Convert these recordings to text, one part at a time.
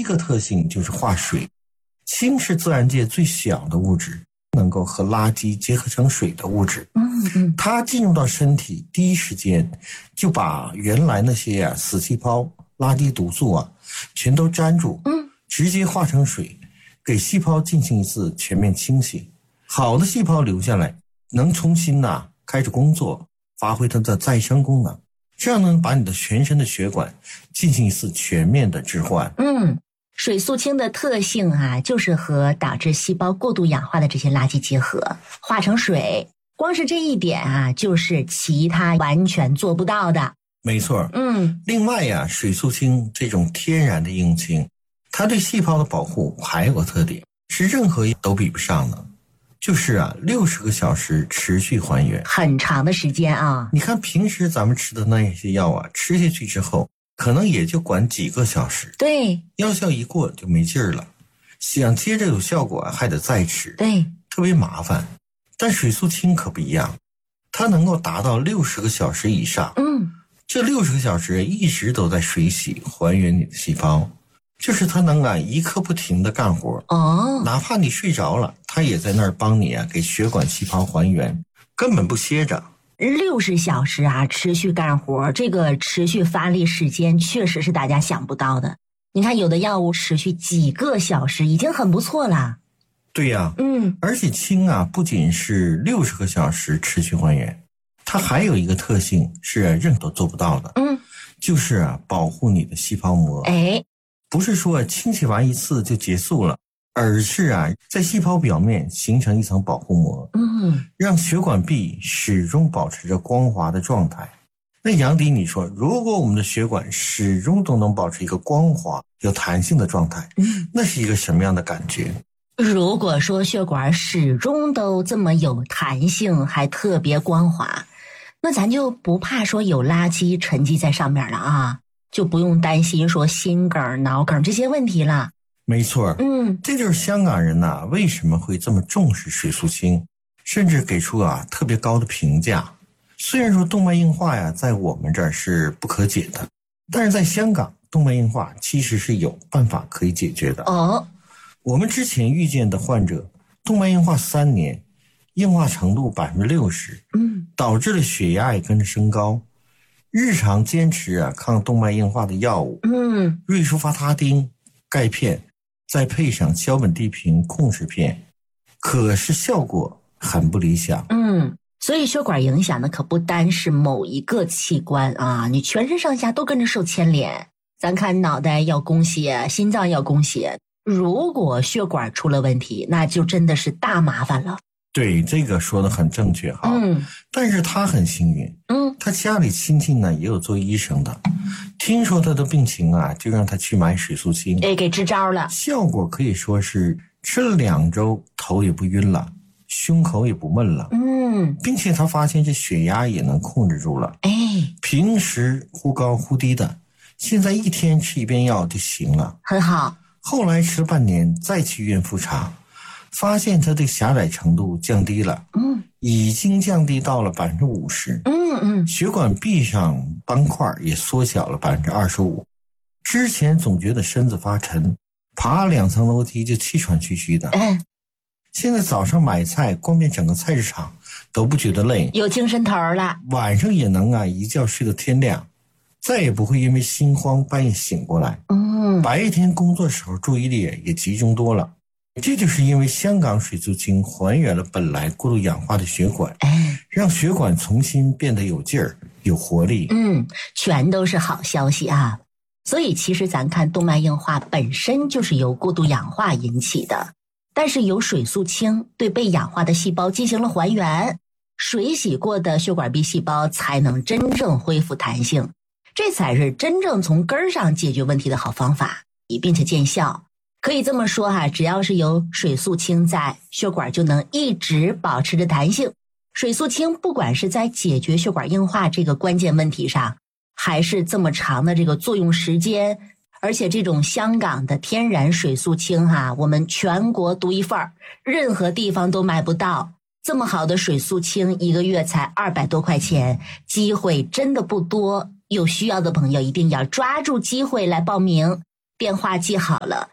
个特性就是化水。氢是自然界最小的物质，能够和垃圾结合成水的物质。它进入到身体第一时间就把原来那些死细胞、垃圾毒素全都粘住，直接化成水，给细胞进行一次全面清洗。好的细胞留下来，能重新开始工作，发挥它的再生功能，这样能把你的全身的血管进行一次全面的置换。 水素氢的特性就是和导致细胞过度氧化的这些垃圾结合，化成水。光是这一点就是其他完全做不到的。 没错。另外水素氢这种天然的硬氢，它对细胞的保护还有个特点，是任何都比不上的，就是60个小时持续还原， 很长的时间你看平时咱们吃的那些药吃下去之后，可能也就管几个小时， 对， 药效一过就没劲儿了，想接着有效果还得再吃， 对， 特别麻烦。但水素氢可不一样，它能够达到60个小时以上。这60个小时一直都在水洗还原你的细胞，就是它能一刻不停的干活。哪怕你睡着了，它也在那儿帮你给血管细胞还原，根本不歇着。 60小时持续干活，这个持续发力时间确实是大家想不到的。你看有的药物持续几个小时已经很不错了。 对呀，而且氢不仅是60个小时持续还原，它还有一个特性是任何都做不到的，就是保护你的细胞膜。不是说清洗完一次就结束了，而是在细胞表面形成一层保护膜，让血管壁始终保持着光滑的状态。那杨迪，你说如果我们的血管始终都能保持一个光滑有弹性的状态，那是一个什么样的感觉？ 如果说血管始终都这么有弹性还特别光滑，那咱就不怕说有垃圾沉积在上面了就不用担心说心梗、脑梗这些问题了。 没错，这就是香港人为什么会这么重视水素氢，甚至给出特别高的评价。虽然说动脉硬化在我们这儿是不可解的，但是在香港动脉硬化其实是有办法可以解决的。我们之前遇见的患者动脉硬化3年，硬化程度60%，导致了血压也跟着升高。日常坚持抗动脉硬化的药物，瑞舒伐他汀、钙片，再配上硝苯地平控制片，可是效果很不理想。 所以血管影响的可不单是某一个器官你全身上下都跟着受牵连。咱看脑袋要供血，心脏要供血，如果血管出了问题，那就真的是大麻烦了。 对，这个说得很正确但是他很幸运，他家里亲戚也有做医生的，听说他的病情就让他去买水素氢， 给支招了， 效果可以说是吃了2周，头也不晕了，胸口也不闷了，并且他发现这血压也能控制住了，平时忽高忽低的，现在1天吃1遍药就行了， 很好。 后来吃了半年，再去医院复查，发现它的狭窄程度降低了，已经降低到了50%，血管壁上斑块也缩小了25%。之前总觉得身子发沉，爬2层楼梯就气喘吁吁的，现在早上买菜逛遍整个菜市场都不觉得累， 有精神头了， 晚上也能一觉睡到天亮，再也不会因为心慌半夜醒过来，白天工作时候注意力也集中多了。这就是因为香港水素氢还原了本来过度氧化的血管，让血管重新变得有劲儿、有活力。 全都是好消息所以其实咱看动脉硬化本身就是由过度氧化引起的，但是由水素氢对被氧化的细胞进行了还原，水洗过的血管壁细胞才能真正恢复弹性，这才是真正从根儿上解决问题的好方法，并且见效。可以这么说只要是有水素氢在，血管就能一直保持着弹性。水素氢不管是在解决血管硬化这个关键问题上，还是这么长的这个作用时间，而且这种香港的天然水素氢我们全国独一份儿，任何地方都买不到。这么好的水素氢1个月才200多块钱，机会真的不多，有需要的朋友一定要抓住机会来报名。 电话记好了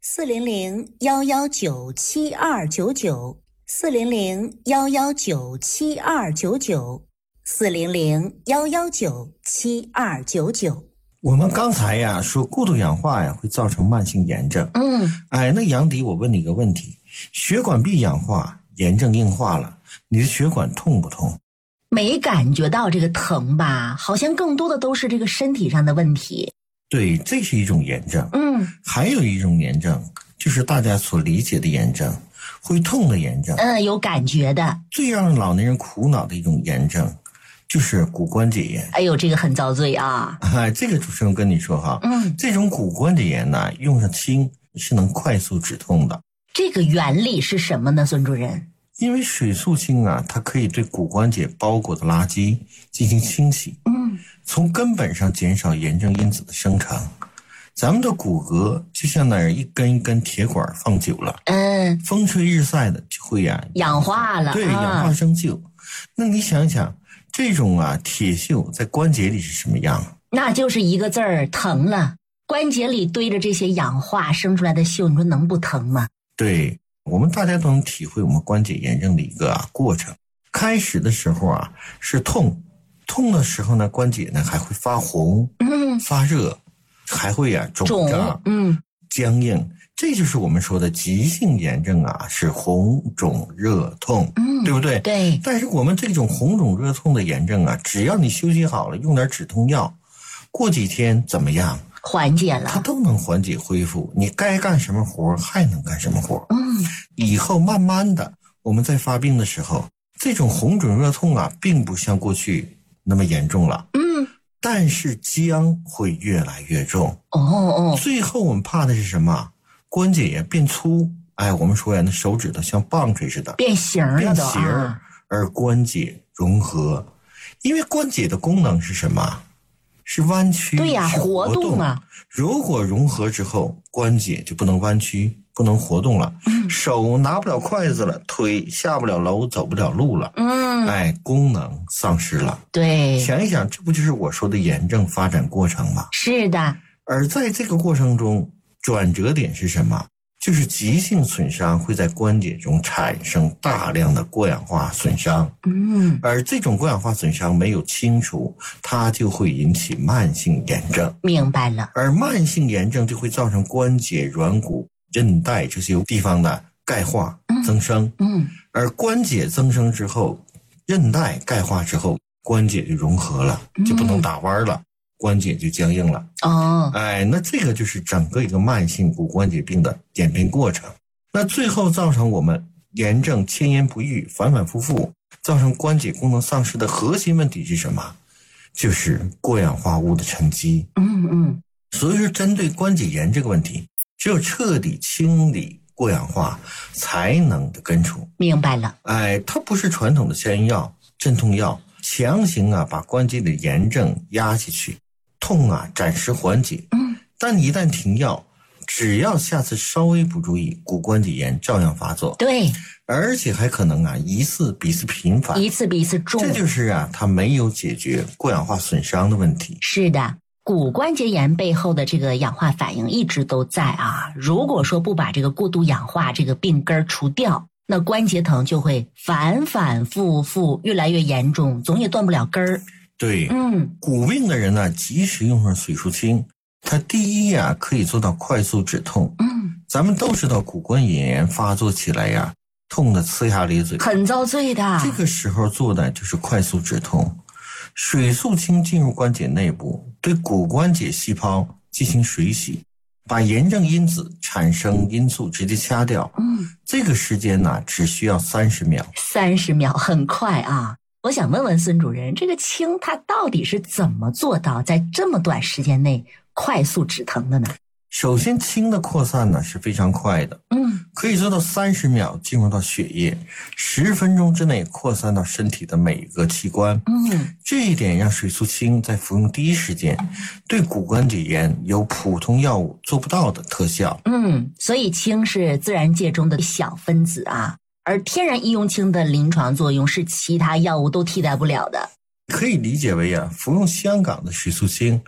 ，400-119-7299，400-119-7299，400-119-7299。 我们刚才呀说过度氧化呀会造成慢性炎症。那杨迪，我问你一个问题，血管壁氧化，炎症硬化了，你的血管痛不痛？ 没感觉到这个疼吧？好像更多的都是这个身体上的问题。 对，这是一种炎症。还有一种炎症就是大家所理解的炎症，会痛的炎症。 有感觉的。 最让老年人苦恼的一种炎症就是骨关节炎。 哎呦，这个很遭罪啊！ 这个主持人跟你说哈，这种骨关节炎呢，用上氢是能快速止痛的。 这个原理是什么呢，孙主任？ 因为水素氢啊，它可以对骨关节包裹的垃圾进行清洗，从根本上减少炎症因子的生成。咱们的骨骼就像那一根一根铁管放久了，风吹日晒的就会氧化了， 对，氧化生锈。那你想想，这种铁锈在关节里是什么样？ 那就是一个字儿，疼了。关节里堆着这些氧化生出来的锈，你说能不疼吗？ 对，我们大家都能体会我们关节炎症的一个过程。开始的时候是痛的时候呢，关节呢还会发红，发热，还会肿胀，僵硬。这就是我们说的急性炎症是红肿热痛，对不对？ 对。 但是我们这种红肿热痛的炎症只要你休息好了，用点止痛药，过几天怎么样？ 缓解了， 它都能缓解恢复。你该干什么活还能干什么活。以后慢慢的，我们在发病的时候，这种红肿热痛并不像过去那么严重了。但是将会越来越重。最后我们怕的是什么？关节也变粗，我们说那手指头像棒槌似的变形了都， 而关节融合。因为关节的功能是什么？是弯曲， 对呀，活动啊。 如果融合之后，关节就不能弯曲，不能活动了，手拿不了筷子了，腿下不了楼，走不了路了，功能丧失了。 对， 想一想，这不就是我说的炎症发展过程吗？ 是的。 而在这个过程中，转折点是什么？就是急性损伤会在关节中产生大量的过氧化损伤，而这种过氧化损伤没有清除，它就会引起慢性炎症。 明白了。 而慢性炎症就会造成关节、软骨、韧带这些地方的钙化增生，而关节增生之后，韧带钙化之后，关节就融合了，就不能打弯了。关节就僵硬了。那这个就是整个一个慢性骨关节病的演变过程。那最后造成我们炎症迁延不愈，反反复复，造成关节功能丧失的核心问题是什么？就是过氧化物的沉积。所以说针对关节炎这个问题，只有彻底清理过氧化才能的根除。 明白了。 它不是传统的消炎药、镇痛药，强行把关节的炎症压下去，痛暂时缓解。但你一旦停药，只要下次稍微不注意，骨关节炎照样发作。 对， 而且还可能一次比一次频繁， 一次比一次重。 这就是它没有解决过氧化损伤的问题。 是的，骨关节炎背后的这个氧化反应一直都在如果说不把这个过度氧化这个病根除掉，那关节疼就会反反复复，越来越严重，总也断不了根儿。 对，骨病的人呢，即使用上水素氢，它第一可以做到快速止痛。咱们都知道骨关节炎发作起来痛得呲牙咧嘴， 很遭罪的。 这个时候做的就是快速止痛。水素氢进入关节内部，对骨关节细胞进行水洗，把炎症因子产生因素直接掐掉。这个时间只需要30秒。 30秒很快我想问问孙主任，这个氢它到底是怎么做到在这么短时间内快速止疼的呢？ 首先，氢的扩散呢是非常快的，可以做到30秒进入到血液，10分钟之内扩散到身体的每一个器官。这一点让水素氢在服用第一时间，对骨关节炎有普通药物做不到的特效。 所以氢是自然界中的小分子而天然医用氢的临床作用是其他药物都替代不了的。 可以理解为服用香港的水素氢，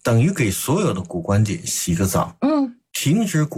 等于给所有的骨关节洗个澡。 嗯， 停止